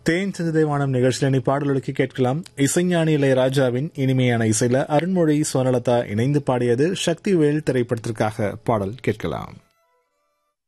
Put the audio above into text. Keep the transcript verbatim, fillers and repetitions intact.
தேன் சிந்து வானம் நிகழ்ச்சியில் நீ பாடலுக்கு கேட்கலாம். இசைஞானி இளையராஜாவின் இனிமையான இசையில அருண்மொழி சுவனலதா இணைந்து பாடியது சக்திவேல் திரைப்படத்திற்காக பாடல் கேட்கலாம்.